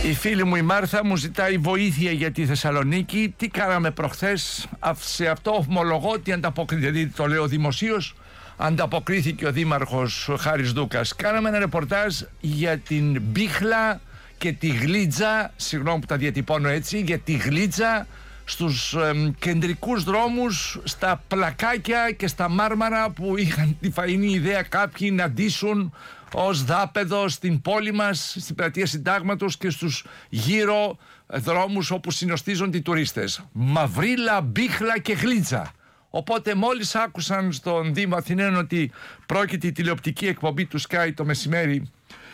Η φίλη μου η Μάρθα μου ζητάει βοήθεια για τη Θεσσαλονίκη. Τι κάναμε προχθές? Σε αυτό ομολογώ ότι ανταποκρίθηκε, δηλαδή το λέω δημοσίως, ανταποκρίθηκε ο Δήμαρχος Χάρης Δούκας. Κάναμε ένα ρεπορτάζ για την Μπίχλα και τη Γλίτζα, συγγνώμη που τα διατυπώνω έτσι, για τη Γλίτζα στους κεντρικούς δρόμους, στα πλακάκια και στα μάρμαρα που είχαν τη φαϊνή ιδέα κάποιοι να ντύσουν ως δάπεδο στην πόλη μας, στην πλατεία Συντάγματος και στους γύρω δρόμους όπου συνοστίζονται οι τουρίστες. Μαυρίλα, Μπίχλα και Γλίτζα. Οπότε μόλις άκουσαν στον Δήμο Αθηναίων ότι πρόκειται η τηλεοπτική εκπομπή του Sky το μεσημέρι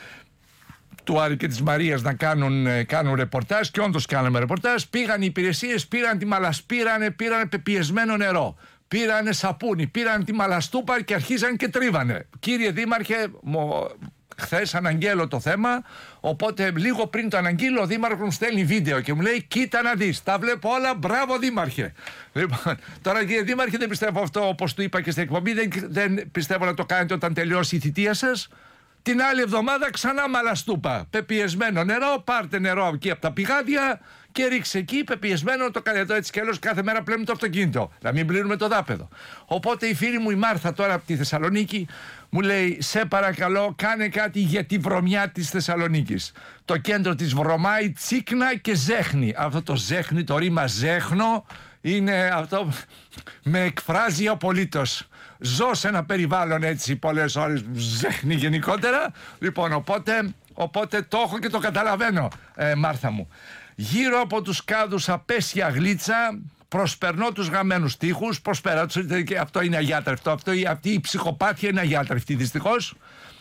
του Άρη και της Μαρίας να κάνουν ρεπορτάζ, και όντως κάναμε ρεπορτάζ, πήγαν οι υπηρεσίες, πήραν τη μαλασπήρανε, πήραν πεπιεσμένο νερό, πήρανε σαπούνι, πήραν τη μαλαστούπα και αρχίζαν και τρίβανε. Κύριε Δήμαρχε, χθες αναγγέλω το θέμα, οπότε λίγο πριν το αναγγείλω ο Δήμαρχος μου στέλνει βίντεο και μου λέει κοίτα να δεις, τα βλέπω όλα, μπράβο Δήμαρχε. Λοιπόν, τώρα κύριε Δήμαρχε, δεν πιστεύω αυτό, όπως του είπα και στην εκπομπή, δεν πιστεύω να το κάνετε όταν τελειώσει η θητεία σας. Την άλλη εβδομάδα ξανά μαλαστούπα, πεπιεσμένο νερό, πάρτε νερό εκεί από τα πηγάδια και ρίξε εκεί, πεπιεσμένο, το κάνετε έτσι κι αλλιώς κάθε μέρα πλένουμε το αυτοκίνητο, να μην πλύνουμε το δάπεδο. Οπότε η φίλη μου η Μάρθα τώρα από τη Θεσσαλονίκη μου λέει σε παρακαλώ κάνε κάτι για τη βρωμιά της Θεσσαλονίκης. Το κέντρο της βρωμάει, τσίκνα και ζέχνει. Αυτό το ζέχνει, το ρήμα ζέχνο, είναι αυτό με εκφράζει απολύτως. Ζω σε ένα περιβάλλον έτσι πολλές ώρες ζέχνει γενικότερα. Λοιπόν, οπότε το έχω και το καταλαβαίνω, Μάρθα μου. Γύρω από τους κάδους απέσια Γλίτσα προσπερνώ τους γαμμένους τοίχους. Προσπέρα τους, και αυτό είναι αγιάτρευτο. Αυτή η ψυχοπάθεια είναι αγιάτρευτη δυστυχώς.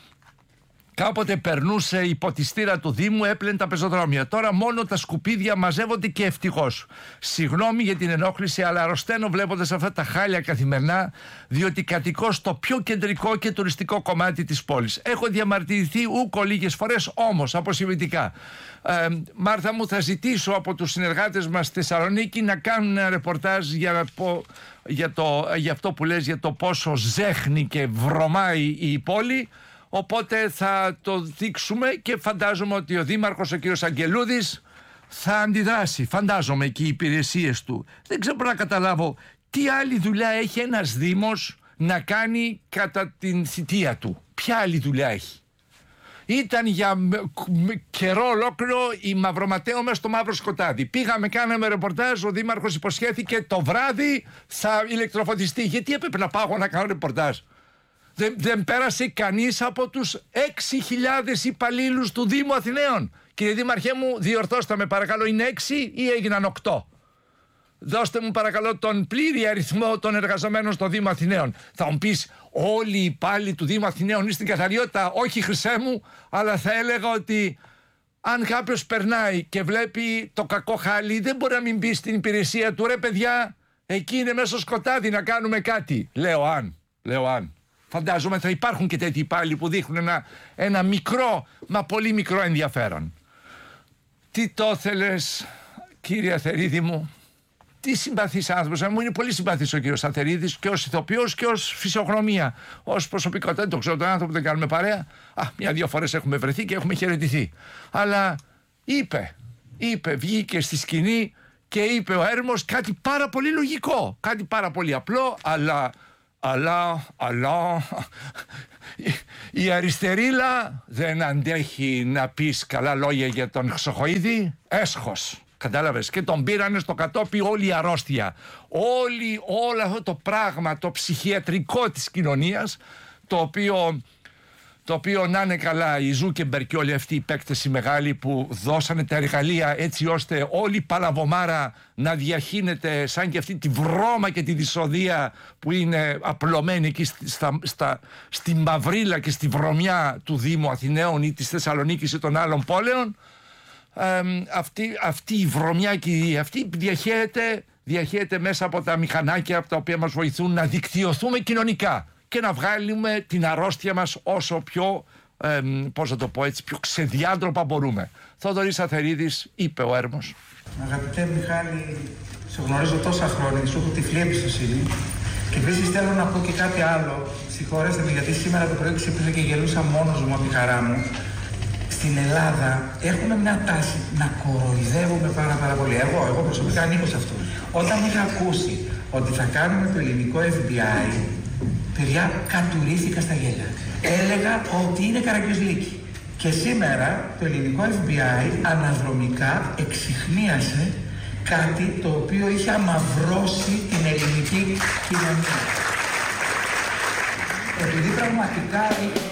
Κάποτε περνούσε η ποτιστήρα του Δήμου, έπλαινε τα πεζοδρόμια. Τώρα μόνο τα σκουπίδια μαζεύονται και ευτυχώς. Συγγνώμη για την ενόχληση, αλλά αρρωσταίνω βλέποντας αυτά τα χάλια καθημερινά, διότι κατοικώ στο πιο κεντρικό και τουριστικό κομμάτι της πόλης. Έχω διαμαρτυρηθεί ούκο λίγες φορές, όμως αποσυμβητικά. Μάρθα μου, θα ζητήσω από τους συνεργάτες μας στη Θεσσαλονίκη να κάνουν ένα ρεπορτάζ για αυτό που λες, για το πόσο ζέχνει και βρωμάει η πόλη. Οπότε θα το δείξουμε και φαντάζομαι ότι ο Δήμαρχος, ο κύριος Αγγελούδης, θα αντιδράσει. Φαντάζομαι και οι υπηρεσίες του. Δεν ξέρω να καταλάβω τι άλλη δουλειά έχει ένας Δήμος να κάνει κατά την θητεία του. Ποια άλλη δουλειά έχει? Ήταν για καιρό ολόκληρο η Μαυροματέο μέσα στο μαύρο σκοτάδι. Πήγαμε, κάναμε ρεπορτάζ, ο Δήμαρχος υποσχέθηκε το βράδυ θα ηλεκτροφωτιστεί. Γιατί έπρεπε να πάω να κάνω ρεπορτάζ? Δεν πέρασε κανείς από τους 6.000 υπαλλήλους του Δήμου Αθηναίων. Κύριε Δήμαρχέ μου, διορθώστε με παρακαλώ, είναι 6 ή έγιναν 8? Δώστε μου παρακαλώ τον πλήρη αριθμό των εργαζομένων στο Δήμο Αθηναίων. Θα μου πεις όλοι οι υπάλληλοι του Δήμου Αθηναίων είναι στην καθαριότητα? Όχι χρυσέ μου, αλλά θα έλεγα ότι αν κάποιος περνάει και βλέπει το κακό χάλι, δεν μπορεί να μην μπει στην υπηρεσία του. Ρε παιδιά, εκεί είναι μέσα στο σκοτάδι, να κάνουμε κάτι. Λέω αν. Φαντάζομαι θα υπάρχουν και τέτοιοι υπάλληλοι που δείχνουν ένα μικρό, μα πολύ μικρό ενδιαφέρον. Τι το θέλες, κύριε Αθερίδη μου? Τι συμπαθής άνθρωπος. Μου είναι πολύ συμπαθής ο κύριος Αθερίδης και ως ηθοποιός και ως φυσιογνωμία. Ως προσωπικότητα, δεν το ξέρω τον άνθρωπο, δεν κάνουμε παρέα. Μια-δύο φορές έχουμε βρεθεί και έχουμε χαιρετηθεί. Αλλά είπε, βγήκε στη σκηνή και είπε ο έρμος κάτι πάρα πολύ λογικό. Κάτι πάρα πολύ απλό, αλλά η αριστερίλα δεν αντέχει να πεις καλά λόγια για τον Χρυσοχοΐδη. Έσχος, κατάλαβες, και τον πήρανε στο κατόπι όλη η αρρώστια, όλο αυτό το πράγμα το ψυχιατρικό της κοινωνίας, το οποίο να είναι καλά η Ζούκεμπερ και όλοι αυτοί οι παίκτες οι μεγάλοι που δώσανε τα εργαλεία έτσι ώστε όλη η παλαβομάρα να διαχύνεται σαν και αυτή τη βρώμα και τη δυσοδεία που είναι απλωμένη εκεί στη Μαυρίλα και στη βρωμιά του Δήμου Αθηναίων ή της Θεσσαλονίκης ή των άλλων πόλεων. Αυτή η βρωμιά και αυτή διαχέεται μέσα από τα μηχανάκια από τα οποία μας βοηθούν να δικτυωθούμε κοινωνικά και να βγάλουμε την αρρώστια μας όσο πιο, πιο ξεδιάντροπα μπορούμε. Θοδωρής Αθερίδης, είπε ο έρμος. Αγαπητέ Μιχάλη, σε γνωρίζω τόσα χρόνια, σου έχω τυφλή εμπιστοσύνη και επίσης θέλω να πω και κάτι άλλο. Συγχωρέστε με γιατί σήμερα το πρωί ξύπνησα και γελούσα μόνος μου από τη χαρά μου. στην Ελλάδα έχουμε μια τάση να κοροϊδεύουμε πάρα πολύ. Εγώ προσωπικά ανήκω σε αυτό. Όταν είχα ακούσει ότι θα κάνουμε το ελληνικό FBI, παιδιά, κατουρίστηκα στα γέλια. Έλεγα ότι είναι Καραγκιόζηλίκη. Και σήμερα το ελληνικό FBI αναδρομικά εξιχνίασε κάτι το οποίο είχε αμαυρώσει την ελληνική κοινωνία. Επειδή πραγματικά...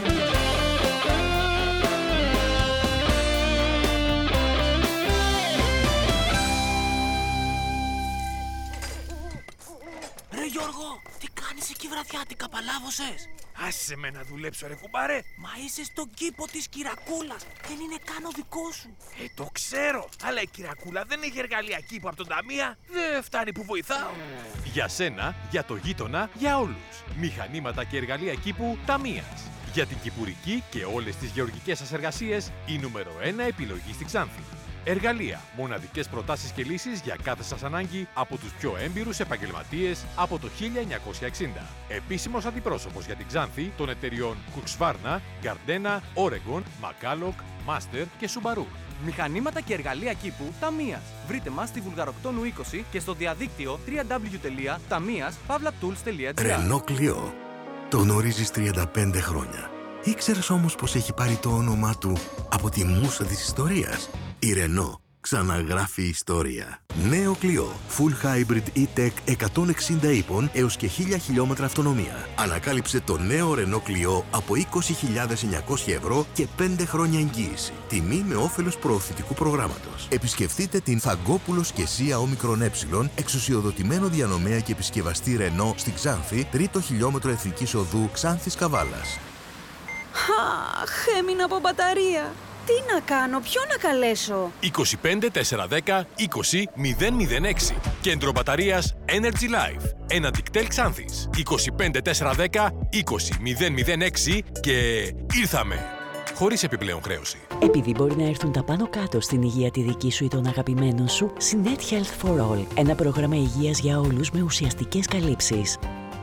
Ρε Γιώργο, τι κάνεις εκεί βραδιάτικα, παλάβωσες? Άσε με να δουλέψω ρε κουμπάρε. Μα είσαι στον κήπο της Κυρακούλας, δεν είναι καν ο δικός σου. Το ξέρω, αλλά η Κυρακούλα δεν έχει εργαλεία κήπου από τον Ταμεία. Δεν φτάνει που βοηθάω. Για σένα, για το γείτονα, για όλους. Μηχανήματα και εργαλεία κήπου Ταμείας. Για την κυπουρική και όλες τις γεωργικές σας εργασίες, η νούμερο 1 επιλογή στη Ξάνθη. Εργαλεία, μοναδικές προτάσεις και λύσεις για κάθε σας ανάγκη από τους πιο έμπειρους επαγγελματίες από το 1960. Επίσημος αντιπρόσωπος για την Ξάνθη των εταιριών Κουξβάρνα, Γκαρντένα, Όρεγκον, Μακάλοκ, Μάστερ και Σουμπαρού. Μηχανήματα και εργαλεία κήπου Ταμείας. Βρείτε μας στη Βουλγαροκτόνου 20 και στο διαδίκτυο www.tamias.tools.gr. Renault Clio. Το γνωρίζεις 35 χρόνια. Ήξερες όμως πως έχει πάρει το όνομά του από τη μούσα της ιστορίας? Η Renault ξαναγράφει ιστορία. Νέο Clio. Full Hybrid E-Tech 160 ύπων έως και 1000 χιλιόμετρα αυτονομία. Ανακάλυψε το νέο Renault Clio από 20.900 ευρώ και 5 χρόνια εγγύηση. Τιμή με όφελος προωθητικού προγράμματος. Επισκεφτείτε την Φαγκόπουλος και Σία Όμικρον Ε, εξουσιοδοτημένο διανομέα και επισκευαστή Renault στη Ξάνθη, 3ο χιλιόμετρο Εθνικής Οδού Ξάνθης Καβάλας. Αχ, έμεινα από μπαταρία. Τι να κάνω, ποιον να καλέσω? 25 410 20 006. Κέντρο μπαταρίας Energy Life. Έναντικτέλ Ξάνθης. 25 410 20 006 και ήρθαμε. Χωρίς επιπλέον χρέωση. Επειδή μπορεί να έρθουν τα πάνω κάτω στην υγεία τη δική σου ή των αγαπημένων σου, Sinet Health for All. Ένα πρόγραμμα υγείας για όλους με ουσιαστικές καλύψεις.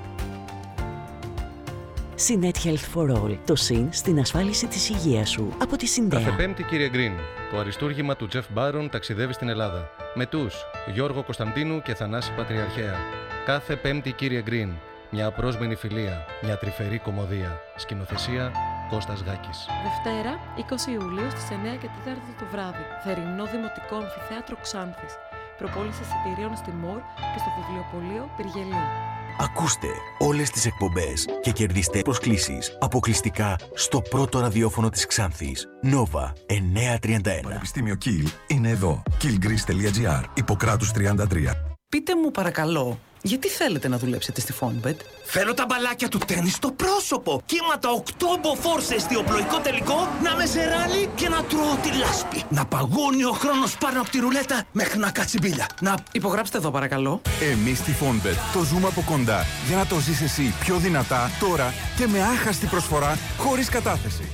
Sinet Health for All. Το συν στην ασφάλιση της υγείας σου. Από τη Συντέα. Κάθε Πέμπτη, κύριε Γκριν, το αριστούργημα του Τζεφ Μπάρον ταξιδεύει στην Ελλάδα. Με τους Γιώργο Κωνσταντίνου και Θανάση Πατριαρχαία. Κάθε Πέμπτη, κύριε Γκριν, μια απρόσμενη φιλία, μια τρυφερή κωμωδία. Σκηνοθεσία Κώστας Γάκης. Δευτέρα, 20 Ιουλίου στις 9 και 4 το βράδυ. Θερινό Δημοτικό Αμφιθέατρο Ξάνθης. Προπόληση εισιτηρίων στη ΜΟΡ και στο βιβλιοπωλείο Πυργελή. Ακούστε όλες τις εκπομπές και κερδίστε προσκλήσεις αποκλειστικά στο πρώτο ραδιόφωνο της Ξάνθης. Nova 931. Πανεπιστήμιο Kiel είναι εδώ. kielgreece.gr. Ιπποκράτους 33. Πείτε μου παρακαλώ, γιατί θέλετε να δουλέψετε στη Fonbet? Θέλω τα μπαλάκια του τέννις στο πρόσωπο. Κύματα 8 μποφόρ στο οπλοϊκό τελικό, να με ζεράνει και να τρώω τη λάσπη. Να παγώνει ο χρόνος πάνω από τη ρουλέτα μέχρι να κάτσει μπίλια. Να υπογράψτε εδώ παρακαλώ. Εμείς στη Fonbet το ζούμε από κοντά για να το ζεις εσύ πιο δυνατά τώρα και με άχαστη προσφορά χωρίς κατάθεση.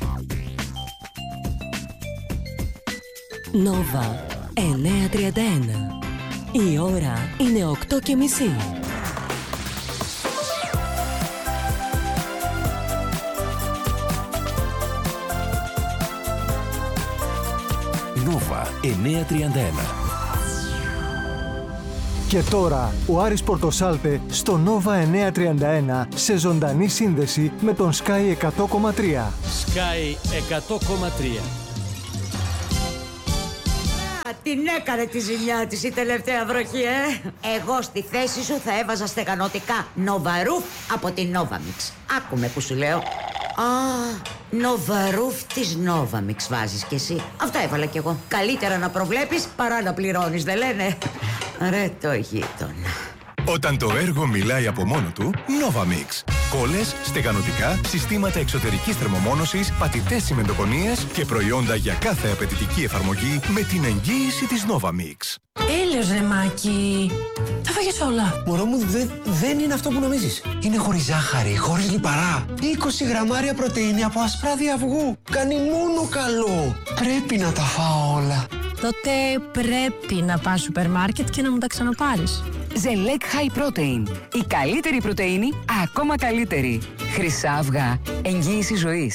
Nova 931. Η ώρα είναι 8:30. Nova 931. Και τώρα ο Άρης Πορτοσάλτε στο Nova 931 σε ζωντανή σύνδεση με τον Sky 100,3. Sky 100,3. Την έκανε τη ζημιά της η τελευταία βροχή, Εγώ στη θέση σου θα έβαζα στεγανωτικά Νοβαρούφ από την Novamix. Άκουμε που σου λέω. Νοβαρούφ της Novamix βάζεις κι εσύ. Αυτά έβαλα κι εγώ. Καλύτερα να προβλέπεις παρά να πληρώνεις, δεν λένε? Ρε το γείτονα. Όταν το έργο μιλάει από μόνο του, Novamix. Κόλλες, στεγανωτικά, συστήματα εξωτερικής θερμομόνωσης, πατητές τσιμεντοκονίες και προϊόντα για κάθε απαιτητική εφαρμογή με την εγγύηση της Novamix. Έλεος ρε Μάκη, τα φάγες όλα. Μωρό μου, δεν είναι αυτό που νομίζεις. Είναι χωρίς ζάχαρη, χωρίς λιπαρά. 20 γραμμάρια πρωτεΐνη από ασπράδι αυγού. Κάνει μόνο καλό. Πρέπει να τα φάω όλα. Τότε πρέπει να πας σούπερ μάρκετ και να μου τα ξαναπάρεις. Zelec High Protein. Η καλύτερη πρωτεΐνη, ακόμα καλύτερη. Χρυσά αυγά. Εγγύηση ζωής.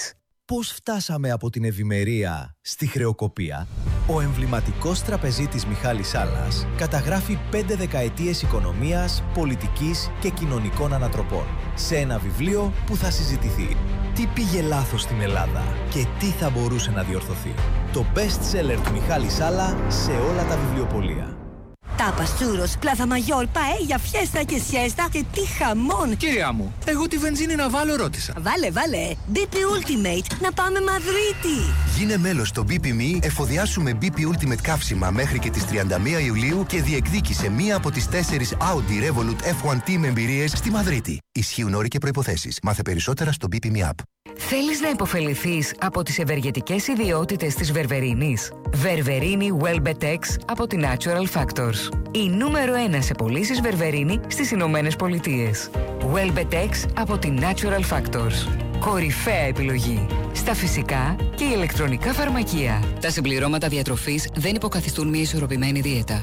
πώς φτάσαμε από την ευημερία στη χρεοκοπία? Ο εμβληματικός τραπεζίτης Μιχάλης Σάλλας καταγράφει 5 δεκαετίες οικονομίας, πολιτικής και κοινωνικών ανατροπών σε ένα βιβλίο που θα συζητηθεί. Τι πήγε λάθος στην Ελλάδα και τι θα μπορούσε να διορθωθεί? Το best seller του Μιχάλη Σάλλα σε όλα τα βιβλιοπωλεία. Τάπας, τσούρος, πλάθα μαγιόρ, παέλια, φιέστα και σιέστα και τι χαμόν! Κυρία μου, εγώ τη βενζίνη να βάλω ρώτησα. Βάλε, BP Ultimate, να πάμε Μαδρίτη! Γίνε μέλος στο BP.me, εφοδιάσου με BP Ultimate καύσιμα μέχρι και τις 31 Ιουλίου και διεκδίκησε μία από τις 4 Audi Revolut F1 Team εμπειρίες στη Μαδρίτη. Ισχύουν όροι και προϋποθέσεις. Μάθε περισσότερα στο BP.me app. Θέλεις να υποφεληθείς από τις ευεργετικές ιδιότητες της βερβερίνης? Βερβερίνη Welbetex από τη Natural Factors. Η νούμερο 1 σε πωλήσεις βερβερίνη στις Ηνωμένες Πολιτείες. Welbetex από τη Natural Factors. Κορυφαία επιλογή στα φυσικά και ηλεκτρονικά φαρμακεία. Τα συμπληρώματα διατροφής δεν υποκαθιστούν μια ισορροπημένη δίαιτα.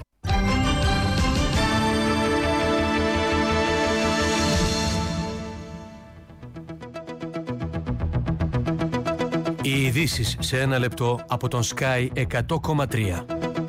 Οι ειδήσεις σε ένα λεπτό από τον Sky 100,3.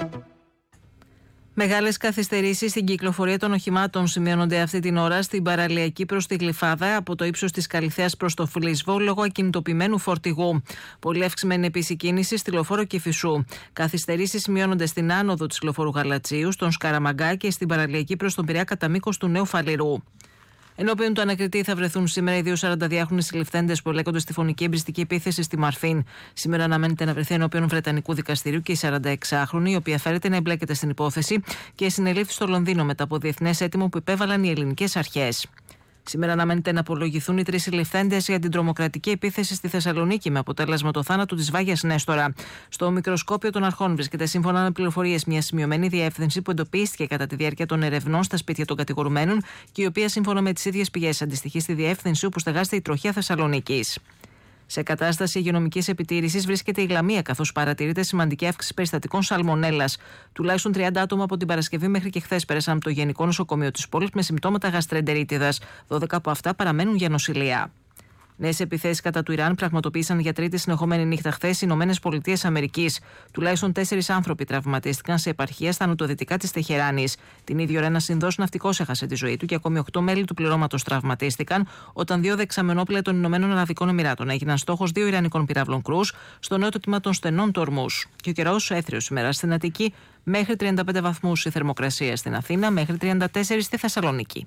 Μεγάλες καθυστερήσεις στην κυκλοφορία των οχημάτων σημειώνονται αυτή την ώρα στην παραλιακή προς τη Γλυφάδα από το ύψος της Καλιθέας προς το Φλίσβο λόγω ακινητοποιημένου φορτηγού. Πολύ αυξημένη επίσης κίνηση στη λεωφόρο Κηφισού. Καθυστερήσεις σημειώνονται στην άνοδο της λεωφόρου Γαλατσίου, στον Σκαραμαγκά και στην παραλιακή προς τον Πειραιά κατά μήκος του Νέου Φαληρού. Ενώπιον του ανακριτή θα βρεθούν σήμερα οι 2 42χρονοι συλληφθέντες που ελέγχονται στη φωνική εμπριστική επίθεση στη Μαρφίν. Σήμερα αναμένεται να βρεθεί ενώπιον Βρετανικού δικαστηρίου και η 46χρονη, η οποία φέρεται να εμπλέκεται στην υπόθεση και συνελήφθη στο Λονδίνο μετά από διεθνές αίτημο που υπέβαλαν οι ελληνικές αρχές. Σήμερα αναμένεται να απολογηθούν οι 3 συλληφθέντες για την τρομοκρατική επίθεση στη Θεσσαλονίκη με αποτέλεσμα το θάνατο της Βάγιας Νέστορα. Στο μικροσκόπιο των αρχών βρίσκεται σύμφωνα με πληροφορίες μια σημειωμένη διεύθυνση που εντοπίστηκε κατά τη διάρκεια των ερευνών στα σπίτια των κατηγορουμένων και η οποία σύμφωνα με τις ίδιες πηγές αντιστοιχεί στη διεύθυνση όπου στεγάζεται η τροχιά Θεσσαλονίκης. Σε κατάσταση υγειονομικής επιτήρησης βρίσκεται η Λαμία, καθώς παρατηρείται σημαντική αύξηση περιστατικών σαλμονέλας. Τουλάχιστον 30 άτομα από την Παρασκευή μέχρι και χθες πέρασαν από το Γενικό Νοσοκομείο της πόλης με συμπτώματα γαστρεντερίτιδας. 12 από αυτά παραμένουν για νοσηλεία. Νέες επιθέσεις κατά του Ιράν πραγματοποίησαν για τρίτη συνεχόμενη νύχτα χθες οι ΗΠΑ. Τουλάχιστον 4 άνθρωποι τραυματίστηκαν σε επαρχία στα νοτιοδυτικά της Τεχεράνης. Την ίδια ώρα ένας Ινδός ναυτικός έχασε τη ζωή του και ακόμη 8 μέλη του πληρώματος τραυματίστηκαν όταν 2 δεξαμενόπλαια των Ηνωμένων Αραβικών Εμιράτων έγιναν στόχος 2 Ιρανικών πυράβλων κρούς στο νέο τμήμα των στενών του Ορμούς. Και ο καιρός έθριος σήμερα στην Αττική, μέχρι 35 βαθμούς η θερμοκρασία στην Αθήνα, μέχρι 34 στη Θεσσαλονίκη.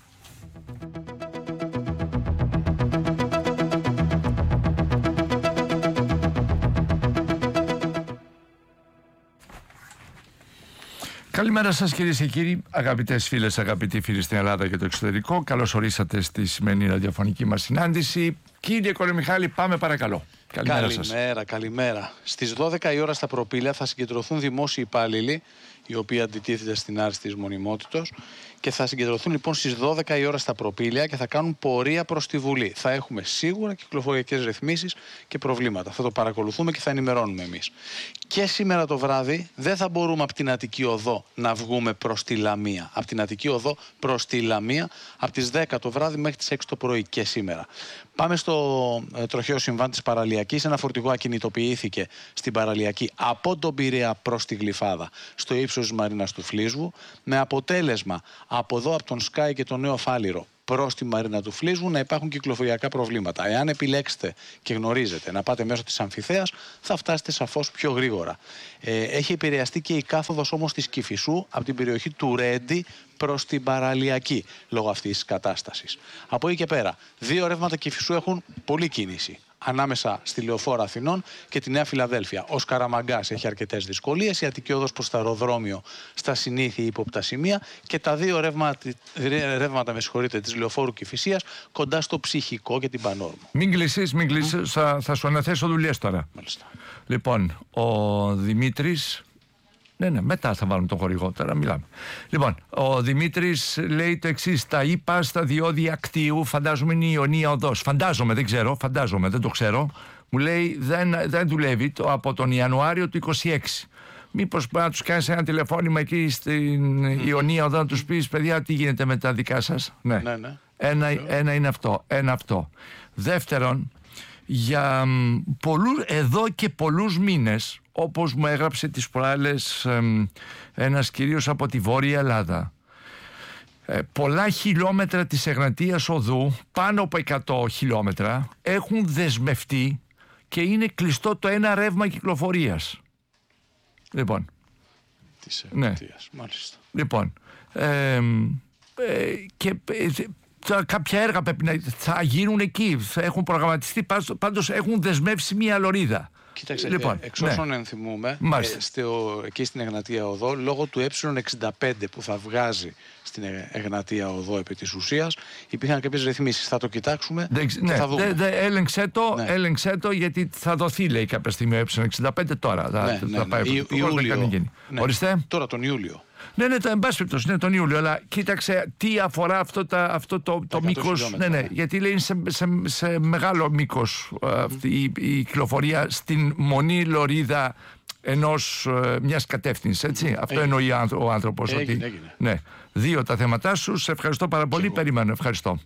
Καλημέρα σας κυρίες και κύριοι, αγαπητές φίλες, αγαπητοί φίλοι στην Ελλάδα και το εξωτερικό. Καλώς ορίσατε στη σημερινή ραδιοφωνική μας συνάντηση. Κύριε Κορεμιχάλη, πάμε παρακαλώ. Καλημέρα. Στις 12 η ώρα στα Προπήλαια θα συγκεντρωθούν δημόσιοι υπάλληλοι, οι οποίοι αντιτίθεται στην άρση της μονιμότητος, και θα συγκεντρωθούν λοιπόν στις 12 η ώρα στα Προπήλαια και θα κάνουν πορεία προς τη Βουλή. Θα έχουμε σίγουρα κυκλοφοριακές ρυθμίσεις και προβλήματα. Θα το παρακολουθούμε και θα ενημερώνουμε εμείς. Και σήμερα το βράδυ δεν θα μπορούμε από την Αττική Οδό να βγούμε προς τη Λαμία. Από την Αττική Οδό προς τη Λαμία από τις 10 το βράδυ μέχρι τις 6 το πρωί και σήμερα. Πάμε στο τροχαίο συμβάν της Παραλιακής. Ένα φορτηγό ακινητοποιήθηκε στην Παραλιακή από τον Πειραιά προς τη Γλυφάδα στο ύψος της Μαρίνας του Φλίσβου, με αποτέλεσμα από εδώ από τον Σκάι και τον Νέο Φάληρο προς τη Μαρίνα του Φλίσβου να υπάρχουν κυκλοφοριακά προβλήματα. Εάν επιλέξετε και γνωρίζετε να πάτε μέσω της Αμφιθέας, θα φτάσετε σαφώς πιο γρήγορα. Έχει επηρεαστεί και η κάθοδος όμως της Κηφισού από την περιοχή του Ρέντι προς την Παραλιακή λόγω αυτής της κατάστασης. Από εκεί και πέρα, 2 ρεύματα Κηφισού έχουν πολλή κίνηση ανάμεσα στη Λεωφόρο Αθηνών και τη Νέα Φιλαδέλφια. Ο Σκαραμαγκάς έχει αρκετές δυσκολίες, η Αττική Οδός προς το αεροδρόμιο στα συνήθεια ύποπτα σημεία και τα 2 ρεύματα της Λεωφόρου Κηφισίας κοντά στο Ψυχικό και την Πανόρμο. Μην κλείσεις, θα σου αναθέσω δουλειές τώρα. Μάλιστα. Λοιπόν, ο Δημήτρης... Ναι, μετά θα βάλουμε τον χορηγό, τώρα μιλάμε. Λοιπόν, ο Δημήτρης λέει το εξής: τα είπα στα διόδια κτίου, φαντάζομαι είναι η Ιωνία Οδός. Φαντάζομαι, δεν το ξέρω. Μου λέει δεν δουλεύει από τον Ιανουάριο του 26. Μήπως μπορεί να τους κάνεις ένα τηλεφώνημα εκεί στην Ιωνία Οδό να τους πεις, παιδιά, τι γίνεται με τα δικά σας? Ναι. Ένα είναι αυτό. Δεύτερον, για εδώ και πολλούς μήνες, όπως μου έγραψε τις προάλλες ένας κυρίως από τη Βόρεια Ελλάδα. Πολλά χιλιόμετρα της Εγνατίας Οδού, πάνω από 100 χιλιόμετρα, έχουν δεσμευτεί και είναι κλειστό το ένα ρεύμα κυκλοφορίας. Λοιπόν. Της Εγνατίας, μάλιστα. Λοιπόν, κάποια έργα θα γίνουν εκεί, θα έχουν προγραμματιστεί, πάντως έχουν δεσμεύσει μια λωρίδα. Κοίταξε, λοιπόν, εξ όσων ενθυμούμε, εκεί στην Εγνατία Οδό, λόγω του ε65 που θα βγάζει στην Εγνατία Οδό επί της ουσίας, υπήρχαν κάποιες ρυθμίσεις. Θα το κοιτάξουμε και θα δούμε. Έλεγξέ το, γιατί θα δοθεί, λέει, κάποια στιγμή ο ε65 τώρα. Θα πάει Ιούλιο. Ορίστε. Τώρα τον Ιούλιο. Ναι, εν πάση περιπτώσει, είναι τον Ιούλιο, αλλά κοίταξε τι αφορά αυτό το μήκος. Ναι, γιατί λέει σε μεγάλο μήκος η κυκλοφορία στην μονή λωρίδα μιας κατεύθυνσης, έτσι. Αυτό εννοεί ο άνθρωπος. Έγινε. Ναι, 2 τα θέματά σου. Σε ευχαριστώ πάρα πολύ. Περιμένω. Ευχαριστώ.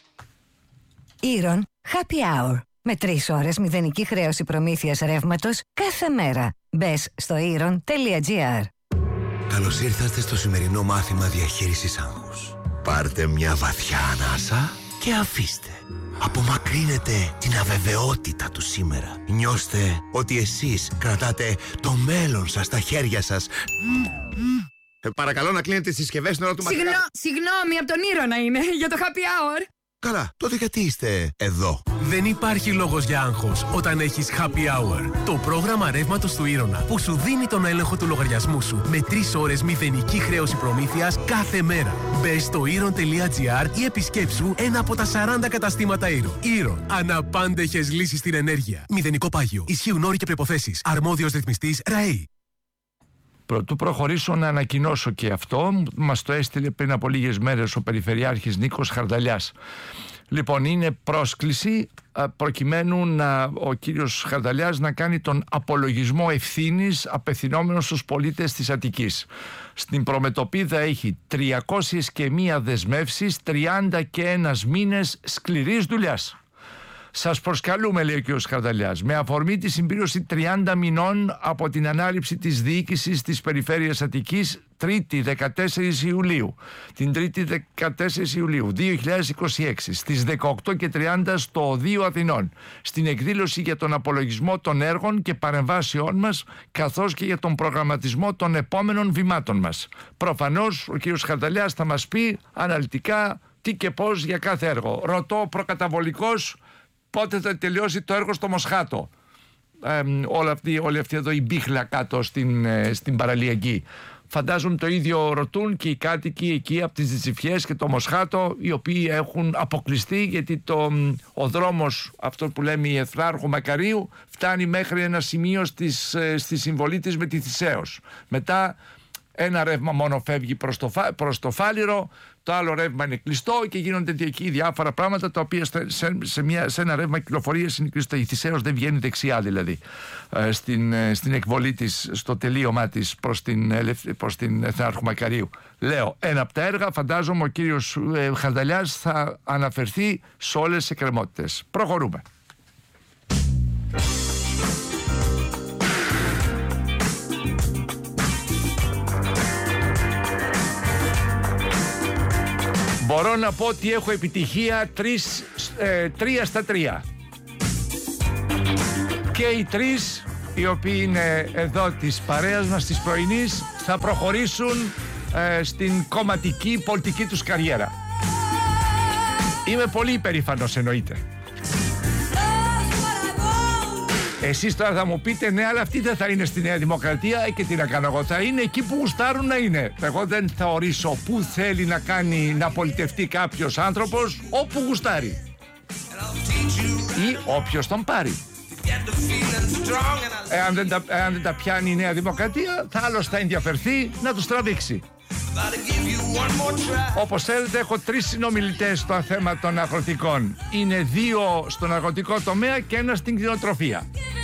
Ήρων Happy Hour. Με 3 ώρες μηδενική χρέωση προμήθειας ρεύματος κάθε μέρα. Μπες στο ήρων.gr. Καλώς ήρθατε στο σημερινό μάθημα διαχείρισης άγχους. Πάρτε μια βαθιά ανάσα και αφήστε. Απομακρύνετε την αβεβαιότητα του σήμερα. Νιώστε ότι εσείς κρατάτε το μέλλον σας στα χέρια σας. Παρακαλώ να κλείνετε τις συσκευές στην ώρα του μαθήματος. Συγγνώμη, από τον Ήρωνα είναι, για το happy hour. Καλά, τότε γιατί είστε εδώ? Δεν υπάρχει λόγος για άγχος όταν έχεις Happy Hour. Το πρόγραμμα ρεύματος του Ήρωνα που σου δίνει τον έλεγχο του λογαριασμού σου με 3 ώρες μηδενική χρέωση προμήθειας κάθε μέρα. Μπες στο Ήρων.gr ή επισκέψου ένα από τα 40 καταστήματα Ήρων. Ήρων. Αναπάντεχες λύσεις στην ενέργεια. Μηδενικό πάγιο. Ισχύουν όροι και προϋποθέσεις. Αρμόδιος ρυθμιστής ΡΑΕΗ. Πρωτού προχωρήσω να ανακοινώσω και αυτό, μας το έστειλε πριν από λίγες μέρες ο Περιφερειάρχης Νίκος Χαρδαλιάς. Λοιπόν, είναι πρόσκληση προκειμένου ο κύριος Χαρδαλιάς να κάνει τον απολογισμό ευθύνης απευθυνόμενος στους πολίτες της Αττικής. Στην προμετωπίδα έχει 301 δεσμεύσεις, 31 μήνες σκληρής δουλειάς. Σας προσκαλούμε, λέει ο κ. Χαρδαλιάς, με αφορμή τη συμπλήρωση 30 μηνών από την ανάληψη της διοίκησης της Περιφέρειας Αττικής, Τρίτη 14 Ιουλίου, την Τρίτη 14 Ιουλίου 2026, στις 18:30 στο Οδείο Αθηνών, στην εκδήλωση για τον απολογισμό των έργων και παρεμβάσεών μας, καθώς και για τον προγραμματισμό των επόμενων βημάτων μας. Προφανώς, ο κ. Χαρδαλιάς θα μας πει αναλυτικά τι και πώς για κάθε έργο. Ρωτώ προκαταβολικώς, πότε θα τελειώσει το έργο στο Μοσχάτο. Όλη αυτή εδώ η μπίχλα κάτω στην παραλιακή. Φαντάζομαι το ίδιο ρωτούν και οι κάτοικοι εκεί από τις Τζιφιές και το Μοσχάτο, οι οποίοι έχουν αποκλειστεί, γιατί ο δρόμος, αυτό που λέμε η Εθνάρχου Μακαρίου, φτάνει μέχρι ένα σημείο στη συμβολή της με τη Θησέως. Μετά ένα ρεύμα μόνο φεύγει προς το Φάληρο, το άλλο ρεύμα είναι κλειστό και γίνονται εκεί διάφορα πράγματα, τα οποία σε ένα ρεύμα κυκλοφορίας είναι κλειστό. Η Θησέως δεν βγαίνει δεξιά, δηλαδή, στην εκβολή της, στο τελείωμά της προς την Εθνάρχου Μακαρίου. Λέω, ένα από τα έργα, φαντάζομαι ο κύριος Χαρδαλιάς θα αναφερθεί σε όλες τις εκκρεμότητες. Προχωρούμε. Μπορώ να πω ότι έχω επιτυχία 3 στα 3. Και οι 3, οι οποίοι είναι εδώ της παρέας μας της πρωινής, θα προχωρήσουν στην κομματική πολιτική τους καριέρα. Είμαι πολύ υπερήφανος, εννοείται. Εσείς τώρα θα μου πείτε, ναι, αλλά αυτοί δεν θα είναι στη Νέα Δημοκρατία, και τι να κάνω εγώ, θα είναι εκεί που γουστάρουν να είναι. Εγώ δεν θα ορίσω πού θέλει να πολιτευτεί κάποιος άνθρωπος, όπου γουστάρει. Ή όποιος τον πάρει. Εάν δεν τα πιάνει η Νέα Δημοκρατία, θα άλλος θα ενδιαφερθεί να τους τραβήξει. Όπως θέλετε, έχω 3 συνομιλητές στο θέμα των αγροτικών. Είναι 2 στον αγροτικό τομέα και 1 στην κτηνοτροφία.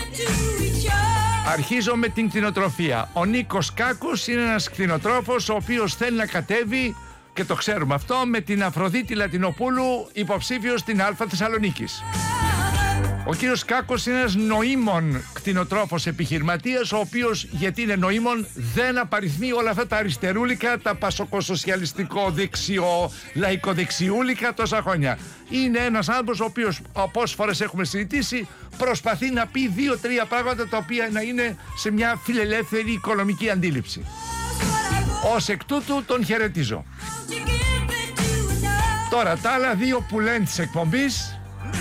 Αρχίζω με την κτηνοτροφία. Ο Νίκος Κάκος είναι ένας κτηνοτρόφος, ο οποίος θέλει να κατέβει, και το ξέρουμε αυτό, με την Αφροδίτη Λατινοπούλου υποψήφιος στην Α Θεσσαλονίκης. Ο κύριος Κάκος είναι ένας νοήμων κτηνοτρόφος επιχειρηματίας, ο οποίος, γιατί είναι νοήμων, δεν απαριθμεί όλα αυτά τα αριστερούλικα, τα πασοκοσοσιαλιστικό δεξιό, λαϊκοδεξιούλικα τόσα χρόνια. Είναι ένας άνθρωπος ο οποίος, πόσες φορές έχουμε συζητήσει, προσπαθεί να πει 2-3 πράγματα τα οποία να είναι σε μια φιλελεύθερη οικονομική αντίληψη. Ως εκ τούτου τον χαιρετίζω. Τώρα τα άλλα δύο που λένε της εκπομπής,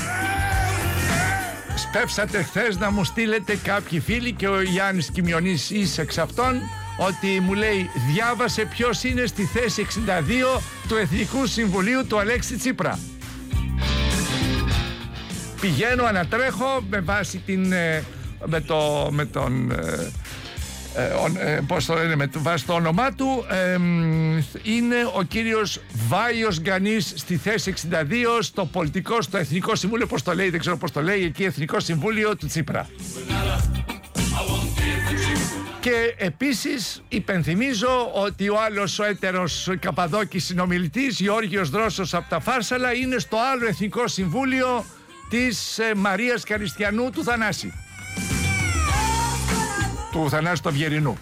σπεύσατε χθες να μου στείλετε κάποιοι φίλοι, και ο Γιάννης Κιμιονής είσαι εξ αυτών, ότι μου λέει διάβασε ποιος είναι στη θέση 62 του Εθνικού Συμβουλίου του Αλέξη Τσίπρα. Πηγαίνω, ανατρέχω με βάση με βάση το όνομά του, είναι ο κύριος Βάιος Γκανής στη θέση 62 στο Εθνικό Συμβούλιο, πώς το λέει, δεν ξέρω πώς το λέει εκεί, Εθνικό Συμβούλιο του Τσίπρα. Και επίσης υπενθυμίζω ότι ο άλλος, ο έτερος Καπαδόκης συνομιλητής Γεώργιος Δρόσος από τα Φάρσαλα, είναι στο άλλο Εθνικό Συμβούλιο της Μαρίας Καριστιανού του Θανάση. Του Θανάση του Αυγερινού.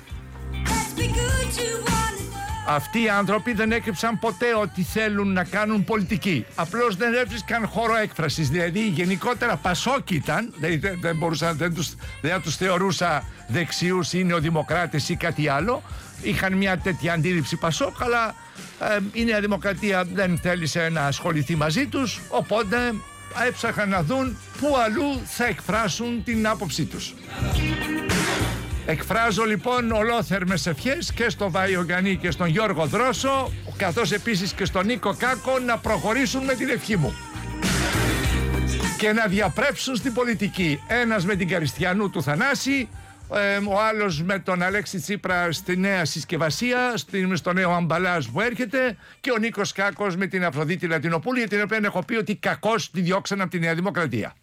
Αυτοί οι άνθρωποι δεν έκρυψαν ποτέ ότι θέλουν να κάνουν πολιτική. Απλώς δεν έβρισκαν χώρο έκφρασης. Δηλαδή γενικότερα Πασόκ ήταν, δεν τους θεωρούσα δεξιούς ή νεοδημοκράτες ή κάτι άλλο. Είχαν μια τέτοια αντίληψη Πασόκ, αλλά η Νέα Δημοκρατία δεν θέλησε να ασχοληθεί μαζί τους, οπότε έψαχαν να δουν πού αλλού θα εκφράσουν την άποψή τους. Εκφράζω λοιπόν ολόθερμες ευχές και στον Βάιο Γκανή και στον Γιώργο Δρόσο, καθώς επίσης και στον Νίκο Κάκο, να προχωρήσουν με την ευχή μου και να διαπρέψουν στην πολιτική. Ένας με την Καριστιανού του Θανάση, ο άλλος με τον Αλέξη Τσίπρα στη νέα συσκευασία, στο νέο αμπαλάζ που έρχεται, και ο Νίκος Κάκος με την Αφροδίτη Λατινοπούλου, για την οποία έχω πει ότι κακώς τη διώξαν από τη Νέα Δημοκρατία.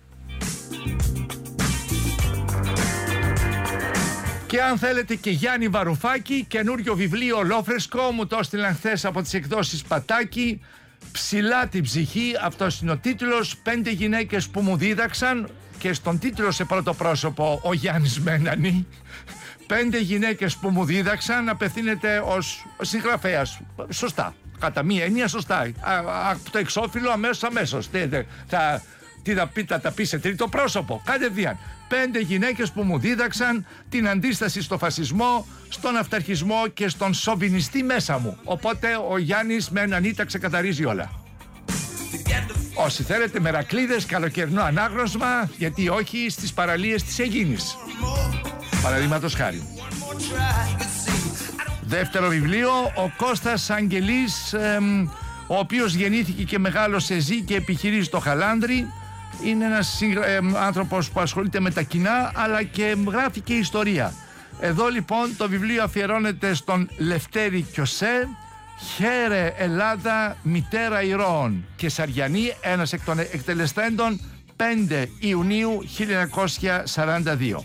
Και αν θέλετε και Γιάννη Βαρουφάκη, καινούριο βιβλίο ολόφρεσκο, μου το έστειλαν χθες από τις εκδόσεις Πατάκη, ψηλά την ψυχή, αυτός είναι ο τίτλος, 5 γυναίκες που μου δίδαξαν, και στον τίτλο σε πρώτο πρόσωπο ο Γιάννης Μένανη. 5 γυναίκες που μου δίδαξαν, απευθύνεται ως συγγραφέας. Σωστά, κατά μία έννοια σωστά. Το εξώφυλλο αμέσως. Τι θα τα πει σε τρίτο πρόσωπο, κατευθείαν. 5 γυναίκες που μου δίδαξαν την αντίσταση στο φασισμό, στον αυταρχισμό και στον σοβινιστή μέσα μου. Οπότε ο Γιάννης Μένανη τα ξεκαθαρίζει όλα. Όσοι θέλετε μερακλείδες, καλοκαιρινό ανάγνωσμα, γιατί όχι, στις παραλίες της Αιγίνης, παραδείγματος χάρη. Δεύτερο βιβλίο, ο Κώστας Αγγελής, ο οποίος γεννήθηκε και μεγάλωσε, ζει και επιχειρεί στο Χαλάνδρι. Είναι ένας άνθρωπος που ασχολείται με τα κοινά, αλλά και γράφει και ιστορία. Εδώ λοιπόν το βιβλίο αφιερώνεται στον Λευτέρη Κιωσέ, «Χαίρε Ελλάδα, μητέρα ηρώων», και Σαριανή, ένας εκ των εκτελεστέντων, 5 Ιουνίου 1942.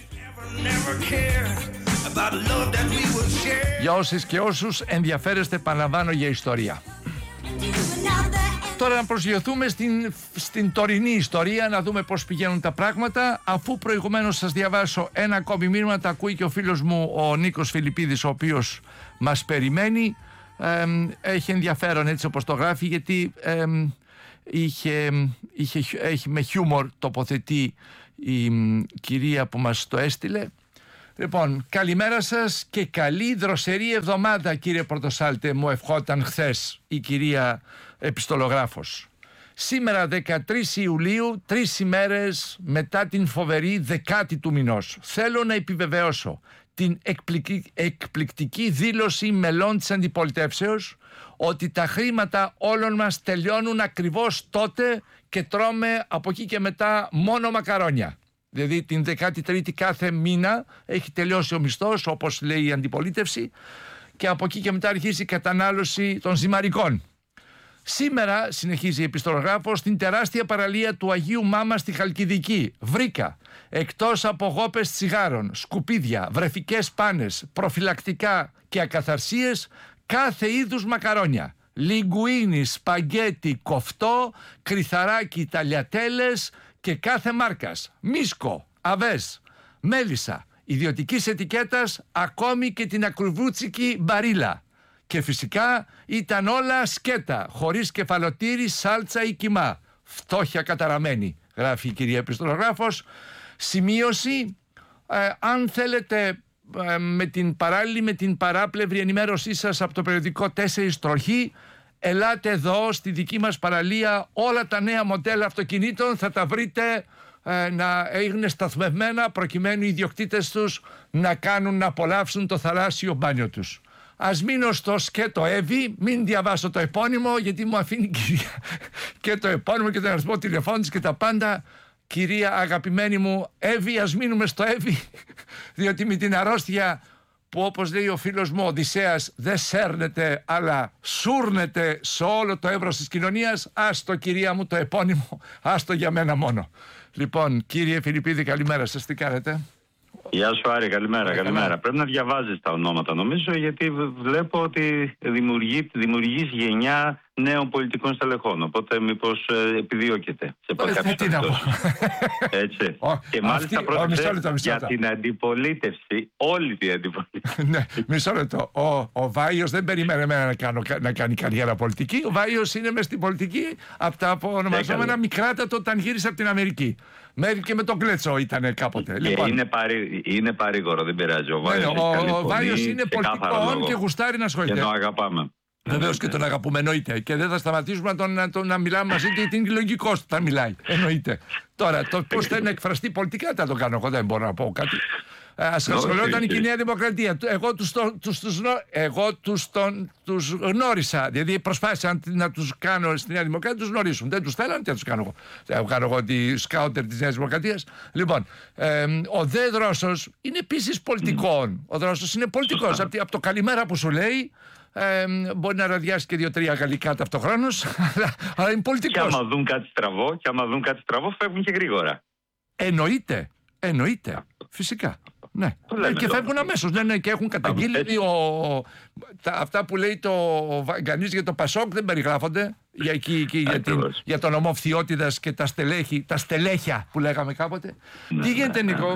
Για όσες και όσους ενδιαφέρεστε, παραλαμβάνω, για ιστορία. Τώρα να προσγειωθούμε στην τωρινή ιστορία, να δούμε πώς πηγαίνουν τα πράγματα, αφού προηγουμένως σας διαβάσω ένα ακόμη μήνυμα, τα ακούει και ο φίλος μου ο Νίκος Φιλιππίδης, ο οποίος μας περιμένει. Έχει ενδιαφέρον έτσι όπως το γράφει, γιατί έχει με χιούμορ τοποθετεί η κυρία που μας το έστειλε. Λοιπόν, καλημέρα σας και καλή δροσερή εβδομάδα, κύριε Πορτοσάλτε, μου ευχόταν χθες η κυρία επιστολογράφος. Σήμερα 13 Ιουλίου, 3 ημέρες μετά την φοβερή 10η του μηνός, θέλω να επιβεβαιώσω την εκπληκτική δήλωση μελών της αντιπολιτεύσεως ότι τα χρήματα όλων μας τελειώνουν ακριβώς τότε και τρώμε από εκεί και μετά μόνο μακαρόνια. Δηλαδή την 13η κάθε μήνα έχει τελειώσει ο μισθός, όπως λέει η αντιπολίτευση, και από εκεί και μετά αρχίζει η κατανάλωση των ζυμαρικών. Σήμερα, συνεχίζει η επιστολογράφος, στην τεράστια παραλία του Αγίου Μάμα στη Χαλκιδική βρήκα, εκτός από γόπες τσιγάρων, σκουπίδια, βρεφικές πάνες, προφυλακτικά και ακαθαρσίες, κάθε είδους μακαρόνια. Λιγκουίνι, σπαγκέτι, κοφτό, κρυθαράκι, ταλιατέλες και κάθε μάρκας, Μίσκο, Αβές, Μέλισσα, ιδιωτικής ετικέτας, ακόμη και την ακριβούτσικη Μπαρίλα. Και φυσικά ήταν όλα σκέτα, χωρίς κεφαλοτήρι, σάλτσα ή κιμά. Φτώχεια καταραμένη, γράφει η κυρία επιστολογράφος. Σημείωση, αν θέλετε με την παράπλευρη ενημέρωσή σας από το περιοδικό 4 τροχή, ελάτε εδώ στη δική μας παραλία, όλα τα νέα μοντέλα αυτοκινήτων θα τα βρείτε να είναι σταθμευμένα προκειμένου οι ιδιοκτήτες τους να απολαύσουν το θαλάσσιο μπάνιο τους. Ας μείνω στο σκέτο Εύη, μην διαβάσω το επώνυμο γιατί μου αφήνει κυρία και το επώνυμο και τον αριθμό τηλεφώνου της και τα πάντα. Κυρία αγαπημένη μου Εύη, ας μείνουμε στο Εύη, διότι με την αρρώστια που όπως λέει ο φίλος μου ο Οδυσσέας δεν σέρνεται αλλά σούρνεται σε όλο το εύρος της κοινωνίας, άστο κυρία μου το επώνυμο, άστο για μένα μόνο. Λοιπόν, κύριε Φιλιππίδη, καλημέρα σας, τι κάνετε? Γεια σου Άρη, καλημέρα. Πρέπει να διαβάζεις τα ονόματα νομίζω, γιατί βλέπω ότι δημιουργείς γενιά νέων πολιτικών στελεχών. Οπότε μήπως επιδιώκεται σε κάποια περιπτώσεις. Έτσι. Και μάλιστα πρόκειται για την αντιπολίτευση, όλη την αντιπολίτευση. Ναι, μισό λεπτό. Ο Βάιος δεν περιμένει εμένα να κάνει καριέρα πολιτική. Ο Βάιος είναι μες στην πολιτική από τα ονομαζόμενα μικράτατο όταν γύρισε από την Αμερική. Μέχρι και με τον Κλέτσο ήταν κάποτε. Λοιπόν, είναι παρήγορο, δεν πειράζει. Ο Βάιος είναι πολιτικό και γουστάρει να ασχολείται. Και τον αγαπάμε. Βεβαίως και τον αγαπούμε, εννοείται. Και δεν θα σταματήσουμε να μιλάμε μαζί του, γιατί είναι λογικό θα μιλάει. Εννοείται. Τώρα, το πώς θα είναι εκφραστεί πολιτικά θα το κάνω εγώ, δεν μπορώ να πω κάτι. Ας ασχολιόταν και η Νέα Δημοκρατία. Εγώ τους γνώρισα. Δηλαδή προσπάθησα να τους κάνω στη Νέα Δημοκρατία, τους γνωρίσουν. Δεν τους θέλανε, τι θα τους κάνω εγώ. Θα κάνω εγώ τη σκάουτερ της Νέας Δημοκρατίας. Λοιπόν, ο Δε Δρόσος είναι επίσης πολιτικός. Ο Δρόσος είναι πολιτικός. Από το καλημέρα που σου λέει, μπορεί να ραδιάσει και 2-3 γαλλικά ταυτοχρόνως, αλλά είναι πολιτικός. Και άμα δουν κάτι στραβό, φεύγουν και γρήγορα. Εννοείται. Φυσικά. Ναι. Και φεύγουν αμέσως. Ναι, και έχουν καταγγείλει αυτά που λέει κανείς για το Πασόκ δεν περιγράφονται για τον ομό Φθιώτιδας και τα στελέχια που λέγαμε κάποτε. Τι γίνεται, Νίκο?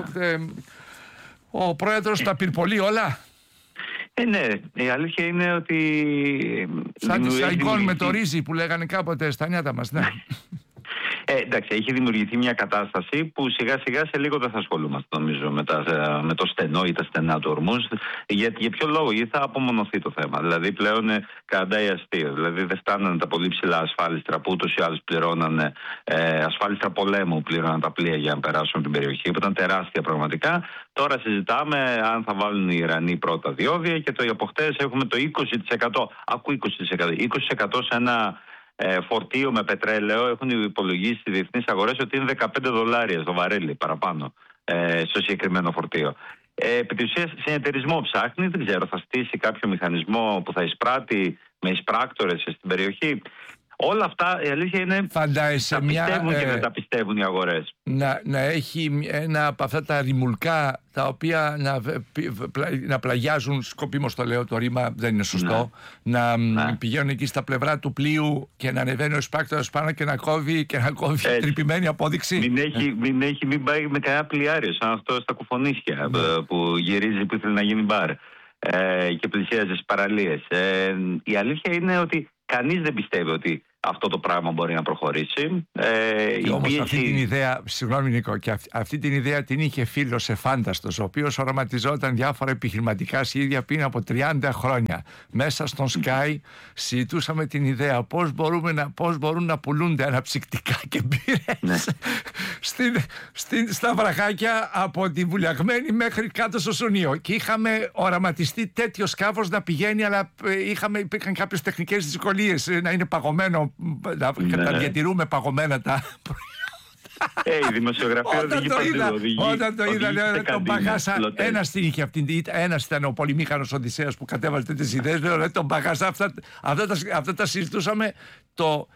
Ο πρόεδρος τα πυρπολεί όλα. Ναι, η αλήθεια είναι ότι... Σαν τη Σαϊκόν με το ρύζι που λέγανε κάποτε στα νιάτα μας, ναι. Εντάξει, έχει δημιουργηθεί μια κατάσταση που σιγά σιγά σε λίγο δεν θα ασχολούμαστε νομίζω με το στενό ή τα στενά του ορμούς. Για ποιο λόγο? Γιατί θα απομονωθεί το θέμα. Δηλαδή πλέον καταντάει αστείο. Δηλαδή δεν φτάνανε τα πολύ ψηλά ασφάλιστρα που ούτως ή άλλως πληρώνανε, ασφάλιστρα πολέμου πληρώναν τα πλοία για να περάσουν την περιοχή, που ήταν τεράστια πραγματικά. Τώρα συζητάμε αν θα βάλουν οι Ιρανοί πρώτα διόδια και από χτες έχουμε το 20%. Ακού 20% σε ένα φορτίο με πετρέλαιο. Έχουν υπολογίσει στις διεθνείς αγορές ότι είναι $15 το βαρέλι παραπάνω στο συγκεκριμένο φορτίο. Επί της ουσίας συνεταιρισμό ψάχνει, δεν ξέρω, θα στήσει κάποιο μηχανισμό που θα εισπράττει με εισπράκτορες στην περιοχή. Όλα αυτά η αλήθεια είναι τα πιστεύουν και μεταπιστεύουν οι αγορές. Να έχει ένα από αυτά τα ρημουλκά τα οποία να πλαγιάζουν, σκοπίμως το λέω, το ρήμα δεν είναι σωστό, να πηγαίνουν εκεί στα πλευρά του πλοίου και να ανεβαίνει ο εισπράκτορας πάνω και να κόβει τρυπημένη απόδειξη. Μην πάει με κανένα πλοιάριο σαν αυτό στα κουφονίσια που γυρίζει που ήθελε να γίνει μπαρ και πλησιάζει στις παραλίες. Η αλήθεια είναι ότι κανείς δεν πιστεύει ότι αυτό το πράγμα μπορεί να προχωρήσει. Όμως αυτή την ιδέα, συγγνώμη Νίκο, και αυτή την ιδέα την είχε φίλος εφάνταστος, ο οποίος οραματιζόταν διάφορα επιχειρηματικά σχέδια πριν από 30 χρόνια. Μέσα στον Sky συζητούσαμε την ιδέα πώς μπορούν να πουλούνται αναψυκτικά και μπύρες στα βραχάκια από τη Βουλιαγμένη μέχρι κάτω στο Σουνείο. Και είχαμε οραματιστεί τέτοιο σκάφος να πηγαίνει, αλλά υπήρχαν κάποιες τεχνικές δυσκολίες, να είναι παγωμένο, να διατηρούμε παγωμένα τα η δημοσιογραφία οδηγεί παντού. Όταν το είδα, λέω, τον παγάσα. Ένας την είχε αυτή. Ένας ήταν ο πολυμήχανος Οδυσσέας που κατέβαλε τέτοιες ιδέες. Λέω, τον παγάσα. Αυτά τα συζητούσαμε το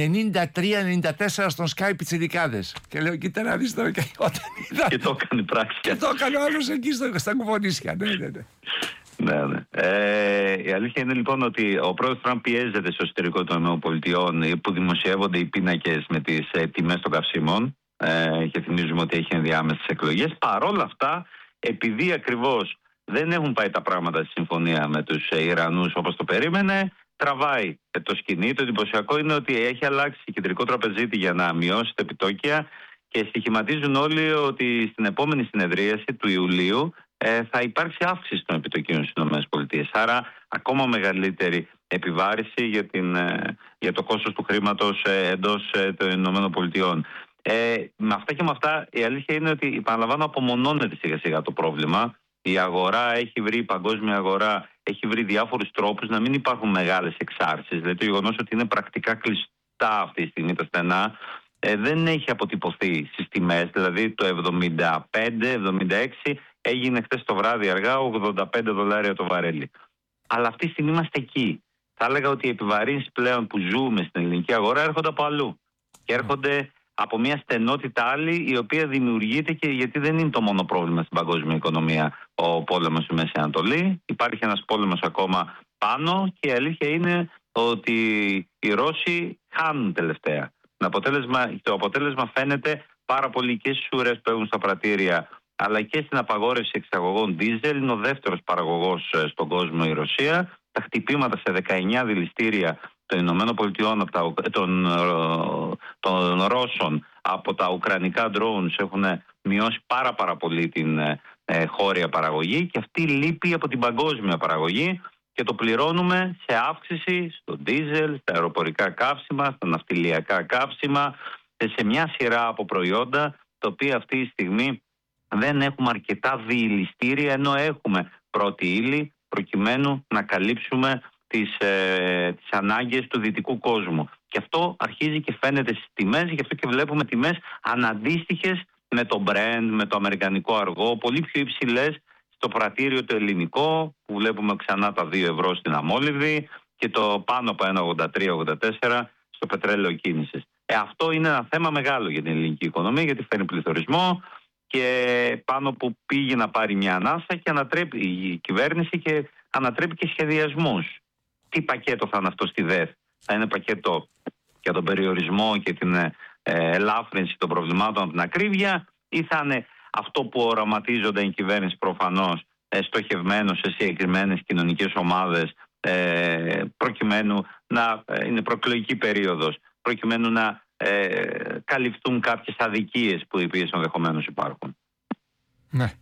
93-94 στον Sky Πιτσιρικάδες. Και λέω, κοίτα να δεις τώρα. Και το έκανε πράξη. Και το έκανε ο άλλος εκεί στα κουβονίσια. Ναι. Ναι. Η αλήθεια είναι λοιπόν ότι ο πρόεδρος Τραμπ πιέζεται στο εσωτερικό των ΗΠΑ που δημοσιεύονται οι πίνακες με τις τιμές των καυσίμων και θυμίζουμε ότι έχει ενδιάμεσες εκλογές. Παρόλα αυτά, επειδή ακριβώς δεν έχουν πάει τα πράγματα στη συμφωνία με τους Ιρανούς όπως το περίμενε, τραβάει το σκηνή. Το εντυπωσιακό είναι ότι έχει αλλάξει κεντρικό τραπεζίτη για να μειώσει τα επιτόκια και στοιχηματίζουν όλοι ότι στην επόμενη συνεδρίαση του Ιουλίου θα υπάρξει αύξηση των επιτοκίων στις ΗΠΑ. Άρα ακόμα μεγαλύτερη επιβάρηση για το κόστος του χρήματος εντός των ΗΠΑ. Με αυτά και με αυτά η αλήθεια είναι ότι, επαναλαμβάνω, απομονώνεται σιγά σιγά το πρόβλημα. Η αγορά έχει βρει, η παγκόσμια αγορά έχει βρει διάφορους τρόπους να μην υπάρχουν μεγάλες εξάρσεις. Δηλαδή το γεγονός ότι είναι πρακτικά κλειστά αυτή τη στιγμή τα στενά δεν έχει αποτυπωθεί στις τιμές. Δηλαδή το 75-76 έγινε χθες το βράδυ αργά $85 το βαρέλι. Αλλά αυτή τη στιγμή είμαστε εκεί. Θα έλεγα ότι οι επιβαρύνσεις πλέον που ζούμε στην ελληνική αγορά έρχονται από αλλού. Και έρχονται από μια στενότητα άλλη, η οποία δημιουργείται και γιατί δεν είναι το μόνο πρόβλημα στην παγκόσμια οικονομία ο πόλεμος στη Μέση Ανατολή. Υπάρχει ένας πόλεμος ακόμα πάνω και η αλήθεια είναι ότι οι Ρώσοι χάνουν τελευταία. Το αποτέλεσμα φαίνεται πάρα πολύ και στις ουρές που έχουν στα πρατήρια, αλλά και στην απαγόρευση εξαγωγών δίζελ. Είναι ο δεύτερος παραγωγός στον κόσμο η Ρωσία. Τα χτυπήματα σε 19 δηληστήρια των Ηνωμένων Πολιτειών, των Ρώσων από τα ουκρανικά drones έχουν μειώσει πάρα πολύ την χώρια παραγωγή και αυτή λείπει από την παγκόσμια παραγωγή και το πληρώνουμε σε αύξηση στο ντίζελ, στα αεροπορικά καύσιμα, στα ναυτιλιακά καύσιμα, σε μια σειρά από προϊόντα τα οποία αυτή τη στιγμή δεν έχουμε αρκετά δηληστήρια, ενώ έχουμε πρώτη ύλη προκειμένου να καλύψουμε τις ανάγκες του δυτικού κόσμου. Και αυτό αρχίζει και φαίνεται στις τιμές, γι' αυτό και βλέπουμε τιμές αναντίστοιχες με το Brent, με το αμερικανικό αργό, πολύ πιο υψηλές στο πρατήριο το ελληνικό, που βλέπουμε ξανά τα 2 ευρώ στην αμόλυβδη και το πάνω από 1,83-1,84 στο πετρέλαιο κίνησης. Αυτό είναι ένα θέμα μεγάλο για την ελληνική οικονομία, γιατί φέρνει πληθωρισμό και πάνω που πήγε να πάρει μια ανάσα και ανατρέπει η κυβέρνηση και ανατρέπει και σχεδιασμούς. Τι πακέτο θα είναι αυτό στη ΔΕΘ? Θα είναι πακέτο για τον περιορισμό και την ελάφρυνση των προβλημάτων από την ακρίβεια, ή θα είναι αυτό που οραματίζονται η κυβέρνηση προφανώς στοχευμένο σε συγκεκριμένες κοινωνικές ομάδες, προκειμένου να είναι προεκλογική περίοδος, προκειμένου να καλυφθούν κάποιες αδικίες που οι οποίες ενδεχομένως υπάρχουν. Ναι.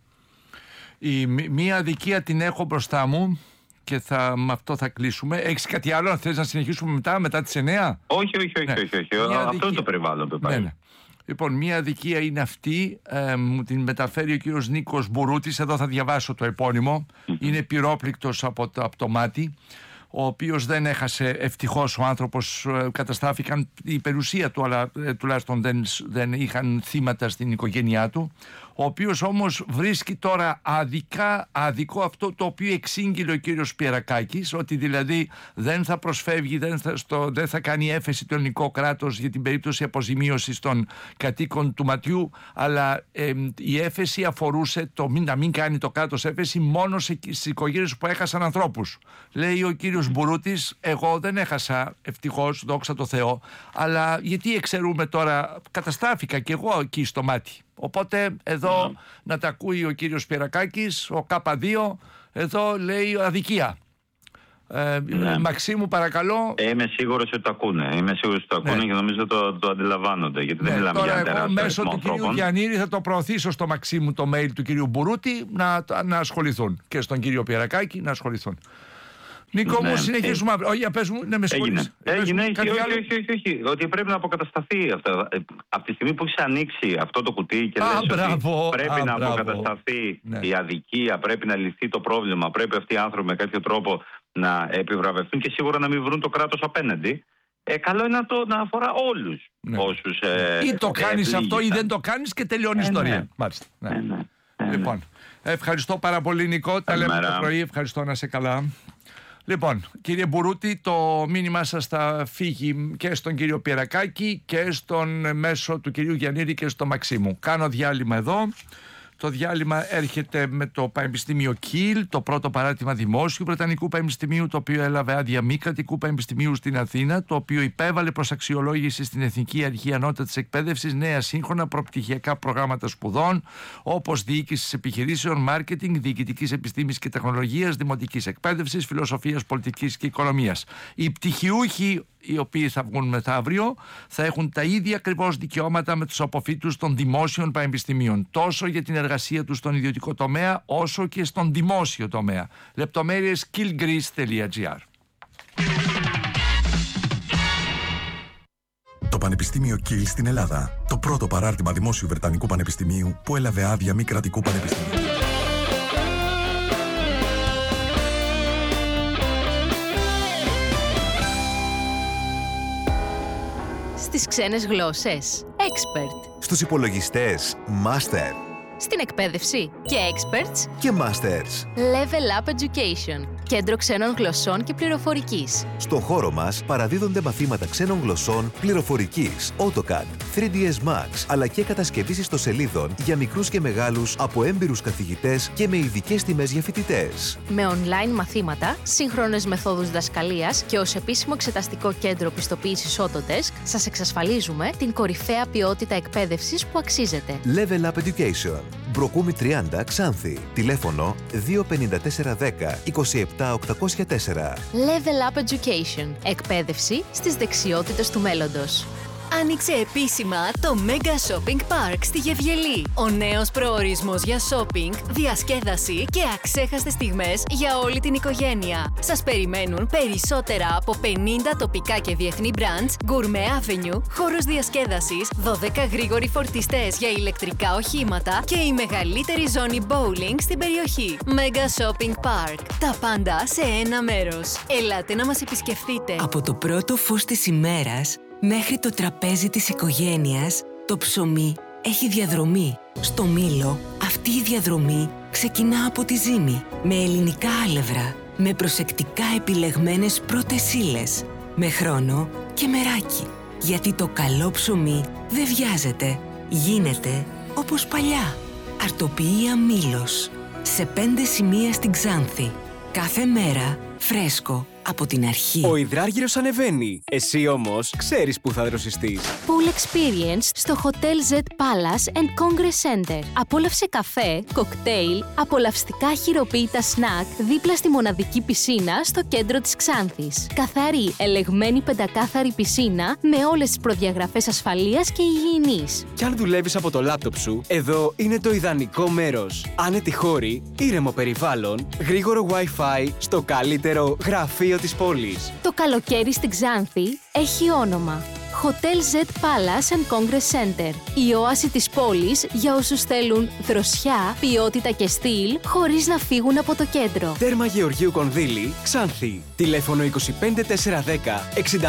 Μία αδικία την έχω μπροστά μου και με αυτό θα κλείσουμε. Έχεις κάτι άλλο, θες να συνεχίσουμε μετά τις 9? Όχι. Αυτό είναι το περιβάλλον που υπάρχει. Ναι. Λοιπόν, μία αδικία είναι αυτή, μου την μεταφέρει ο κύριος Νίκος Μπουρούτης, εδώ θα διαβάσω το επώνυμο, είναι πυρόπληκτος από το μάτι, ο οποίος δεν έχασε, ευτυχώς ο άνθρωπος, καταστράφηκαν η περιουσία του, αλλά τουλάχιστον δεν είχαν θύματα στην οικογένειά του, ο οποίος όμως βρίσκει τώρα αδικό αυτό το οποίο εξήγηλε ο κύριος Πιερακάκης, ότι δηλαδή δεν θα προσφεύγει, δεν θα κάνει έφεση το ελληνικό κράτος για την περίπτωση αποζημίωσης των κατοίκων του ματιού, αλλά η έφεση αφορούσε να μην κάνει το κράτος έφεση μόνο στις οικογένειες που έχασαν ανθρώπους. Λέει ο κύριος Μπουρούτης, εγώ δεν έχασα, ευτυχώς, δόξα τω Θεώ, αλλά γιατί εξαιρούμε τώρα, καταστράφηκα κι εγώ εκεί στο μάτι. Οπότε εδώ να τα ακούει ο κύριος Πιερακάκης, ο K2, εδώ λέει αδικία. Μαξίμου, παρακαλώ. Είμαι σίγουρος ότι το ακούνε. Και νομίζω το αντιλαμβάνονται. Γιατί δεν μιλάμε για τεράστιο αριθμό. Μέσω του κυρίου Γιαννίδη θα το προωθήσω στο Μαξίμου το mail του κυρίου Μπουρούτη να ασχοληθούν. Και στον κύριο Πιερακάκη να ασχοληθούν. Νίκο μου, συνεχίζουμε αύριο. Όχι, πες μου, με συγχωρείς. Έγινε. Όχι. Ότι πρέπει να αποκατασταθεί αυτό. Από τη στιγμή που έχει ανοίξει αυτό το κουτί και λες ότι πρέπει να αποκατασταθεί η αδικία, πρέπει να λυθεί το πρόβλημα, πρέπει αυτοί οι άνθρωποι με κάποιο τρόπο να επιβραβευτούν και σίγουρα να μην βρουν το κράτος απέναντι. Καλό είναι να αφορά όλους όσους. Ή το κάνεις αυτό ή δεν το κάνεις και τελειώνει η ιστορία. Μάλιστα. Λοιπόν, ευχαριστώ πάρα πολύ, Νικό. Τα λέμε το πρωί. Ευχαριστώ, να είσαι καλά. Λοιπόν, κύριε Μπουρούτη, το μήνυμά σας θα φύγει και στον κύριο Πιερακάκη και στον μέσο του κυρίου Γιαννίδη και στο Μαξίμου. Κάνω διάλειμμα εδώ. Το διάλειμμα έρχεται με το Πανεπιστήμιο Κιλ, το πρώτο παράρτημα δημόσιου Βρετανικού Πανεπιστημίου, το οποίο έλαβε άδεια μη κρατικού πανεπιστημίου στην Αθήνα, το οποίο υπέβαλε προς αξιολόγηση στην Εθνική Αρχή Ανώτατης Εκπαίδευσης νέα σύγχρονα προπτυχιακά προγράμματα σπουδών, όπως διοίκησης επιχειρήσεων, μάρκετινγκ, διοικητικής επιστήμης και τεχνολογίας, δημοτικής εκπαίδευσης, φιλοσοφίας, πολιτικής και οικονομίας. Οι πτυχιούχοι, οι οποίοι θα βγουν μεθαύριο, θα έχουν τα ίδια ακριβώς δικαιώματα με τους αποφύτους των δημόσιων πανεπιστημίων, τόσο για την εργασία τους στον ιδιωτικό τομέα, όσο και στον δημόσιο τομέα. Λεπτομέρειες killgreece.gr. Το Πανεπιστήμιο Κιλ στην Ελλάδα. Το πρώτο παράρτημα δημόσιου Βρετανικού Πανεπιστημίου που έλαβε άδεια μη κρατικού πανεπιστημίου. Στις ξένες γλώσσες, expert. Στους υπολογιστές, master. Στην εκπαίδευση και experts Και masters. Level Up Education, κέντρο ξένων γλωσσών και πληροφορικής. Στο χώρο μας παραδίδονται μαθήματα ξένων γλωσσών, πληροφορικής, AutoCAD, 3ds Max, αλλά και κατασκευής ιστοσελίδων για μικρούς και μεγάλους από έμπειρους καθηγητές και με ειδικές τιμές για φοιτητές. Με online μαθήματα, σύγχρονες μεθόδους διδασκαλίας και ως επίσημο εξεταστικό κέντρο πιστοποίησης Autodesk, σας εξασφαλίζουμε την κορυφαία ποιότητα εκπαίδευσης που αξίζετε. Level Up Education. Μπροκούμη 30, Ξάνθη. Τηλέφωνο 25410 27804. Level Up Education. Εκπαίδευση στις δεξιότητες του μέλλοντος. Άνοιξε επίσημα το Mega Shopping Park στη Γευγελή. Ο νέος προορισμός για shopping, διασκέδαση και αξέχαστες στιγμές για όλη την οικογένεια. Σας περιμένουν περισσότερα από 50 τοπικά και διεθνή brands, Gourmet Avenue, χώρος διασκέδασης, 12 γρήγοροι φορτιστές για ηλεκτρικά οχήματα και η μεγαλύτερη ζώνη bowling στην περιοχή. Mega Shopping Park. Τα πάντα σε ένα μέρος. Ελάτε να μας επισκεφτείτε. Από το πρώτο φως της ημέρας μέχρι το τραπέζι της οικογένειας, το ψωμί έχει διαδρομή. Στο Μήλο, αυτή η διαδρομή ξεκινά από τη ζύμη, με ελληνικά άλευρα, με προσεκτικά επιλεγμένες πρώτες ύλες, με χρόνο και μεράκι. Γιατί το καλό ψωμί δεν βιάζεται, γίνεται όπως παλιά. Αρτοποιία Μήλος, σε 5 σημεία στην Ξάνθη. Κάθε μέρα φρέσκο από την αρχή. Ο υδράργυρος ανεβαίνει. Εσύ όμως ξέρεις που θα δροσιστείς. Pool Experience στο Hotel Z Palace and Congress Center. Απόλαυσε καφέ, κοκτέιλ, απολαυστικά χειροποίητα σνακ δίπλα στη μοναδική πισίνα στο κέντρο της Ξάνθης. Καθαρή, ελεγμένη πεντακάθαρη πισίνα με όλες τις προδιαγραφές ασφαλείας και υγιεινής. Κι αν δουλεύεις από το λάπτοπ σου, εδώ είναι το ιδανικό μέρος. Άνετη χώρη, ήρεμο περιβάλλον, γρήγορο Wi-Fi στο καλύτερο γραφείο της πόλης. Το καλοκαίρι στην Ξάνθη έχει όνομα. Hotel Z Palace and Congress Center. Η όαση της πόλης για όσους θέλουν δροσιά, ποιότητα και στυλ χωρίς να φύγουν από το κέντρο. Τέρμα Γεωργίου Κονδύλη, Ξάνθη. Τηλέφωνο 25410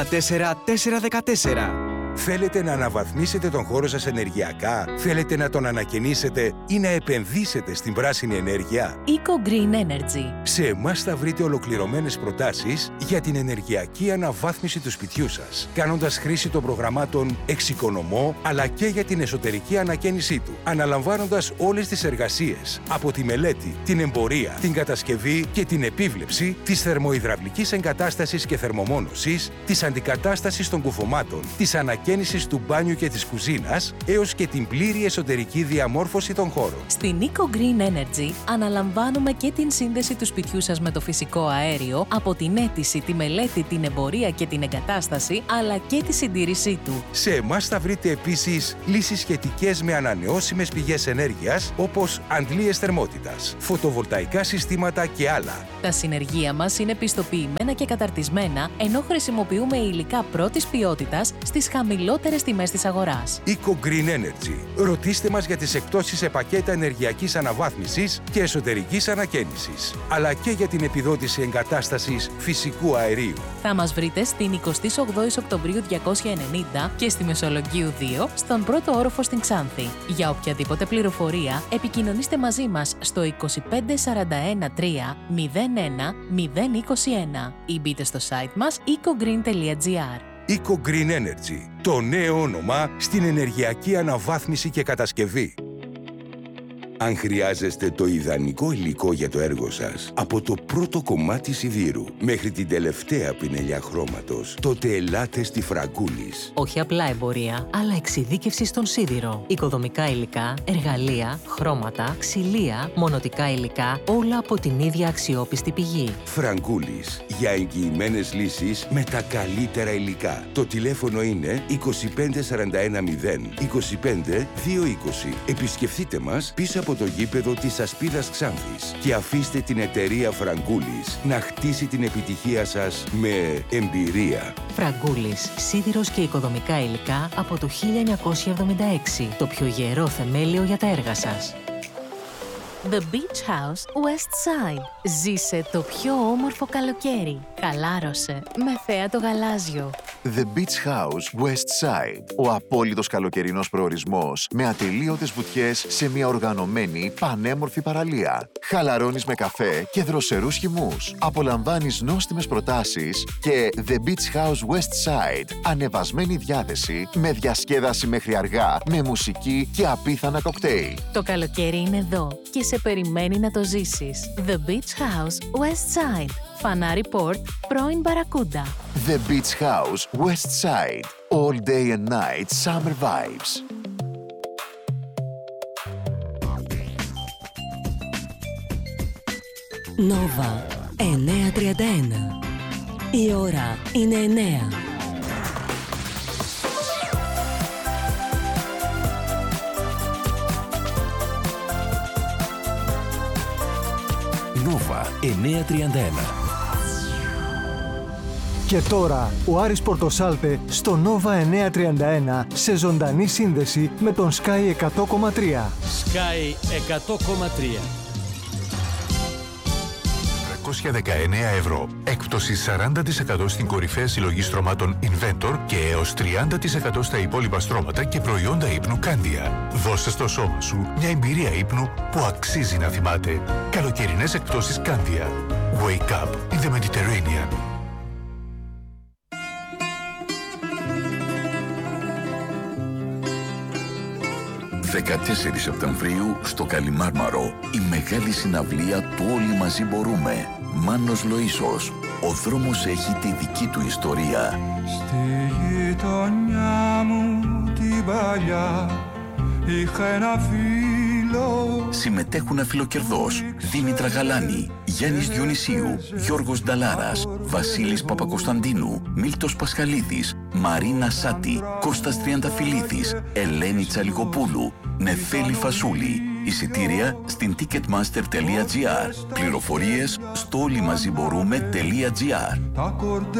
64414. Θέλετε να αναβαθμίσετε τον χώρο σας ενεργειακά? Θέλετε να τον ανακαινήσετε ή να επενδύσετε στην πράσινη ενέργεια? Eco Green Energy. Σε εμάς θα βρείτε ολοκληρωμένες προτάσεις για την ενεργειακή αναβάθμιση του σπιτιού σας, κάνοντας χρήση των προγραμμάτων Εξοικονομώ, αλλά και για την εσωτερική ανακαίνισή του, αναλαμβάνοντας όλες τις εργασίες, από τη μελέτη, την εμπορία, την κατασκευή και την επίβλεψη της θερμοϊδραυλικής εγκατάστασης και θερμομόνωσης, της αντικατάστασης των κουφωμάτων, της ανακαίνισης του μπάνιου και της κουζίνας, έως και την πλήρη εσωτερική διαμόρφωση των χώρων. Στην Eco Green Energy αναλαμβάνουμε και την σύνδεση του σπιτιού σας με το φυσικό αέριο, από την αίτηση, τη μελέτη, την εμπορία και την εγκατάσταση, αλλά και τη συντήρησή του. Σε εμάς θα βρείτε επίσης λύσεις σχετικές με ανανεώσιμες πηγές ενέργειας, όπως αντλίες θερμότητας, φωτοβολταϊκά συστήματα και άλλα. Τα συνεργεία μας είναι πιστοποιημένα και καταρτισμένα, ενώ χρησιμοποιούμε υλικά πρώτης ποιότητας στις χαμηλότερες τιμές της αγοράς. Eco Green Energy. Ρωτήστε μας για τις εκπτώσεις σε πακέτα ενεργειακής αναβάθμισης και εσωτερικής ανακαίνισης, αλλά και για την επιδότηση εγκατάστασης φυσικού αερίου. Θα μας βρείτε στην 28 Οκτωβρίου 290 και στη Μεσολογγίου 2, στον πρώτο όροφο στην Ξάνθη. Για οποιαδήποτε πληροφορία, επικοινωνήστε μαζί μας στο 25 41 3 01 021 ή μπείτε στο site μας ecogreen.gr. Eco Green Energy, το νέο όνομα στην ενεργειακή αναβάθμιση και κατασκευή. Αν χρειάζεστε το ιδανικό υλικό για το έργο σας, από το πρώτο κομμάτι σιδήρου μέχρι την τελευταία πινελιά χρώματος, τότε ελάτε στη Φραγκούλης. Όχι απλά εμπορία, αλλά εξειδίκευση στον σίδηρο. Οικοδομικά υλικά, εργαλεία, χρώματα, ξυλία, μονοτικά υλικά, όλα από την ίδια αξιόπιστη πηγή. Φραγκούλης. Για εγγυημένες λύσεις με τα καλύτερα υλικά. Το τηλέφωνο είναι 25410 25 220. Επισκεφτείτε μας πίσω από το γήπεδο της Ασπίδας Ξάνθης και αφήστε την εταιρεία Φραγκούλης να χτίσει την επιτυχία σας με εμπειρία. Φραγκούλης. Σίδηρος και οικοδομικά υλικά από το 1976. Το πιο γερό θεμέλιο για τα έργα σας. The Beach House West Side. Ζήσε το πιο όμορφο καλοκαίρι. Χαλάρωσε με θέα το γαλάζιο. The Beach House West Side. Ο απόλυτος καλοκαιρινός προορισμός με ατελείωτες βουτιές σε μια οργανωμένη πανέμορφη παραλία. Χαλαρώνεις με καφέ και δροσερούς χυμούς. Απολαμβάνεις νόστιμες προτάσεις και The Beach House West Side. Ανεβασμένη διάθεση με διασκέδαση μέχρι αργά, με μουσική και απίθανα κοκτέιλ. Το καλοκαίρι είναι εδώ και σε περιμένει να το ζήσεις. The Beach House West Side. Φανάρι Port, πρώην Μπαρακούντα. The Beach House West Side. All day and night summer vibes. Νόβα 9:31. Η ώρα είναι 9. Νόβα 9:31. Και τώρα ο Άρης Πορτοσάλτε στο Νόβα 9:31 σε ζωντανή σύνδεση με τον Sky 100,3. Sky 100,3. 319 ευρώ. Έκπτωση 40% στην κορυφαία συλλογή στρωμάτων Inventor και έως 30% στα υπόλοιπα στρώματα και προϊόντα ύπνου Candia. Δώσε στο σώμα σου μια εμπειρία ύπνου που αξίζει να θυμάται. Καλοκαιρινές εκπτώσεις Candia. Wake up in the Mediterranean. 14 Σεπτεμβρίου στο Καλιμάρμαρο, η μεγάλη συναυλία του Όλοι Μαζί Μπορούμε. Μάνος Λοΐσος. Ο δρόμος έχει τη δική του ιστορία. Στη γειτονιά μου την παλιά είχα ένα φίλο. Συμμετέχουν αφιλοκερδός Δήμητρα Γαλάνη, Γιάννης Διονυσίου, Γιώργος Νταλάρας, Βασίλης Παπακοσταντίνου, Μίλτος Πασχαλίδης, Μαρίνα Σάτη, Κώστας Τριανταφυλλίδης, Ελένη Τσαλιγοπούλου, Νεφέλη Φασούλη. Εισιτήρια στην ticketmaster.gr. Πληροφορίες στο όλοιμαζιμπορούμε.gr.